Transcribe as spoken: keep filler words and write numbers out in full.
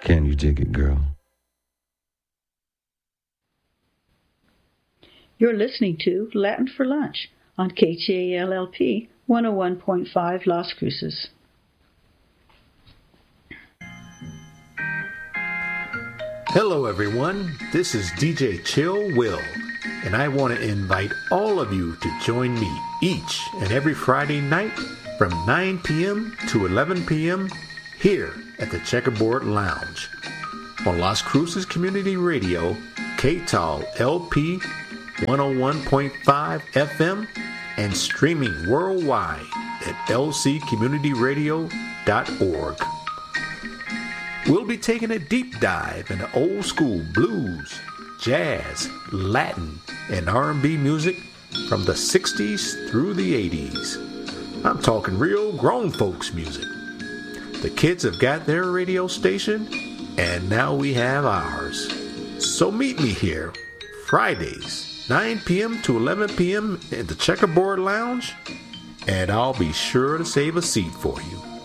Can you dig it, girl? You're listening to Latin for Lunch on K T A L L P one oh one point five Las Cruces. Hello everyone, this is D J Chill Will, and I want to invite all of you to join me each and every Friday night from nine p.m. to eleven p.m. here at the Checkerboard Lounge on Las Cruces Community Radio, K T A L L P one oh one point five F M, and streaming worldwide at L C community radio dot org. We'll be taking a deep dive into old school blues, jazz, Latin, and R and B music from the sixties through the eighties. I'm talking real grown folks music. The kids have got their radio station, and now we have ours. So meet me here, Fridays, nine p.m. to eleven p.m. in the Checkerboard Lounge, and I'll be sure to save a seat for you.